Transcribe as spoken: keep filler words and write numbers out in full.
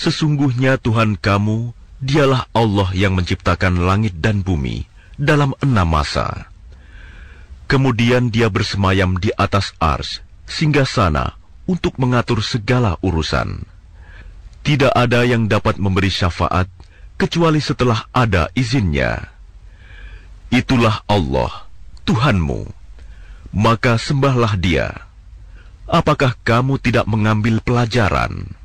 Sesungguhnya Tuhan kamu, dialah Allah yang menciptakan langit dan bumi dalam enam masa. Kemudian dia bersemayam di atas ars, singgasana untuk mengatur segala urusan. Tidak ada yang dapat memberi syafaat, kecuali setelah ada izinnya. Itulah Allah, Tuhanmu. Maka sembahlah dia. Apakah kamu tidak mengambil pelajaran?